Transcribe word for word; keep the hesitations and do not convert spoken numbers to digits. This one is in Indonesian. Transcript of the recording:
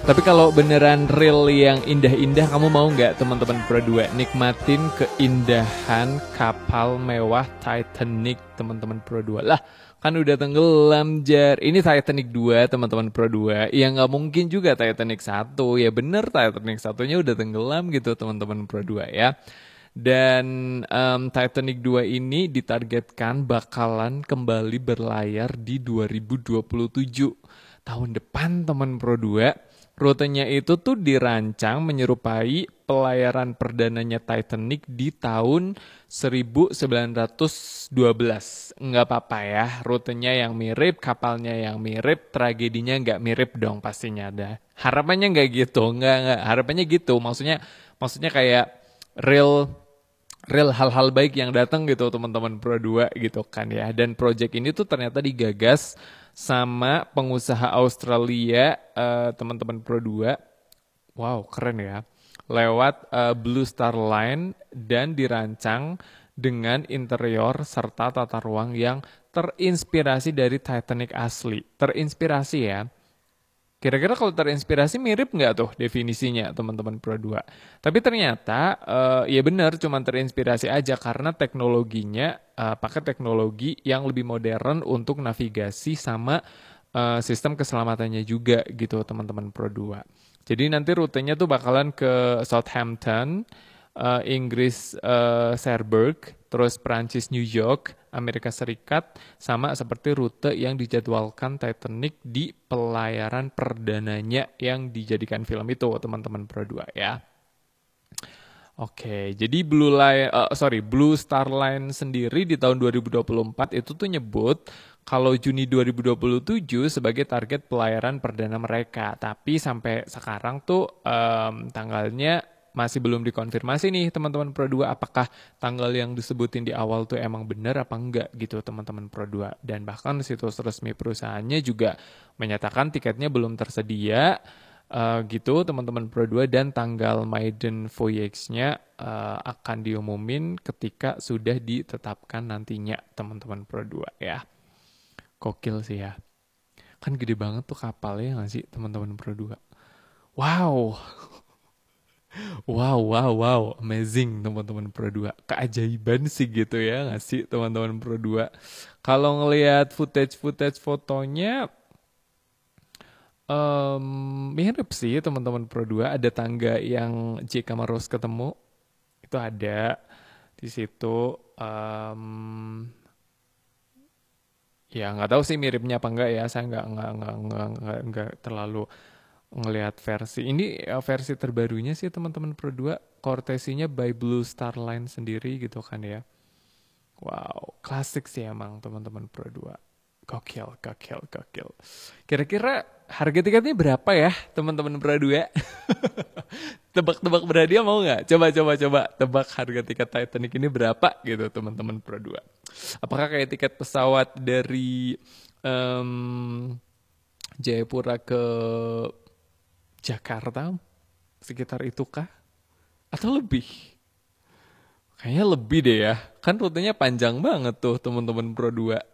Tapi kalau beneran real yang indah-indah, kamu mau nggak teman-teman Pro dua nikmatin keindahan kapal mewah Titanic teman-teman Pro dua? Lah, kan udah tenggelam jar. Ini Titanic dua teman-teman Pro dua. Ya nggak mungkin juga Titanic satu. Ya bener Titanic satunya udah tenggelam gitu teman-teman Pro dua ya. Dan em, Titanic dua ini ditargetkan bakalan kembali berlayar di dua ribu dua puluh tujuh. Tahun depan teman Pro dua. Rutenya itu tuh dirancang menyerupai pelayaran perdananya Titanic di tahun seribu sembilan ratus dua belas. Nggak apa-apa ya, rutenya yang mirip, kapalnya yang mirip, tragedinya nggak mirip dong pastinya ada. Harapannya nggak gitu, nggak, nggak. Harapannya gitu, maksudnya maksudnya kayak real real hal-hal baik yang datang gitu teman-teman Pro dua gitu kan ya. Dan project ini tuh ternyata digagas sama pengusaha Australia, eh, teman-teman Pro dua. Wow, keren ya. Lewat eh, Blue Star Line dan dirancang dengan interior serta tata ruang yang terinspirasi dari Titanic asli. Terinspirasi ya. Kira-kira kalau terinspirasi mirip nggak tuh definisinya teman-teman Pro dua? Tapi ternyata eh, ya benar cuma terinspirasi aja karena teknologinya eh, pakai teknologi yang lebih modern untuk navigasi sama eh, sistem keselamatannya juga gitu teman-teman Pro dua. Jadi nanti rutenya tuh bakalan ke Southampton, eh, Inggris eh, Cherbourg, terus Prancis New York, Amerika Serikat, sama seperti rute yang dijadwalkan Titanic di pelayaran perdananya yang dijadikan film itu, teman-teman Pro dua ya. Oke, jadi Blue Line, eh, sorry, Blue Star Line sendiri di tahun dua ribu dua puluh empat itu tuh nyebut kalau Juni dua ribu dua puluh tujuh sebagai target pelayaran perdana mereka. Tapi sampai sekarang tuh em, tanggalnya masih belum dikonfirmasi nih teman-teman Pro dua apakah tanggal yang disebutin di awal tuh emang benar apa enggak gitu teman-teman Pro dua. Dan bahkan situs resmi perusahaannya juga menyatakan tiketnya belum tersedia eh, gitu teman-teman Pro dua dan tanggal maiden voyage-nya eh, akan diumumin ketika sudah ditetapkan nantinya teman-teman Pro dua ya. Gokil sih ya. Kan gede banget tuh kapalnya nggak sih teman-teman Pro dua. Wow. Wow, wow, wow, amazing teman-teman Pro dua. Keajaiban sih gitu ya nggak sih teman-teman Pro dua. Kalau ngelihat footage-footage fotonya, em, mirip sih teman-teman Pro dua. Ada tangga yang Jake sama Rose ketemu, itu ada di situ. Em, ya nggak tahu sih miripnya apa enggak ya. Saya nggak nggak nggak nggak nggak, nggak terlalu ngelihat versi ini eh, versi terbarunya sih teman-teman Pro dua Cortesinya by Blue Star Line sendiri gitu kan ya. Wow, klasik sih emang teman-teman Pro dua. Gokil, gokil, gokil. Kira-kira harga tiketnya berapa ya teman-teman Pro dua? Tebak-tebak berhadiah mau nggak? Coba, coba, coba tebak harga tiket Titanic ini berapa gitu teman-teman Pro dua. Apakah kayak tiket pesawat dari em, Jayapura ke Jakarta sekitar itu kah? Atau lebih? Kayaknya lebih deh ya. Kan rutenya panjang banget tuh teman-teman Pro dua.